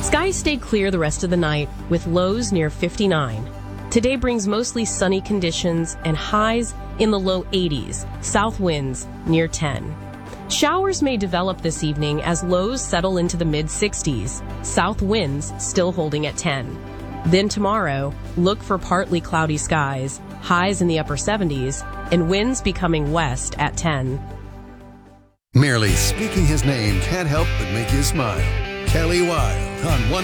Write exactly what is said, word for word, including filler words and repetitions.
Skies stay clear the rest of the night with lows near fifty-nine. Today brings mostly sunny conditions and highs in the low eighties, south winds near ten. Showers may develop this evening as lows settle into the mid sixties, south winds still holding at ten. Then tomorrow, look for partly cloudy skies, highs in the upper seventies, and winds becoming west at ten. Merely speaking his name can't help but make you smile. Kelly Wilde on one